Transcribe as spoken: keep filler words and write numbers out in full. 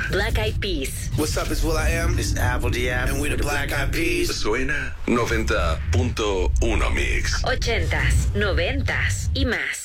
Black Eyed Peas. What's up, it's Will I Am. It's Apple D M. And we the Black Eyed Peas. Suena noventa punto uno Mix. Ochentas, noventas y más.